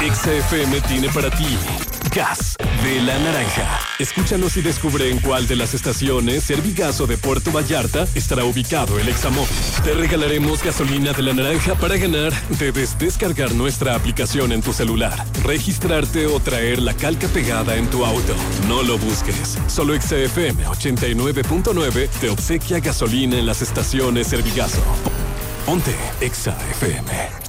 Exa FM tiene para ti Gas de la Naranja. Escúchanos y descubre en cuál de las estaciones Servigaso de Puerto Vallarta estará ubicado el Examóvil. Te regalaremos gasolina de la Naranja para ganar. Debes descargar nuestra aplicación en tu celular, registrarte o traer la calca pegada en tu auto. No lo busques. Solo Exa FM 89.9 te obsequia gasolina en las estaciones Servigaso. Ponte Exa FM.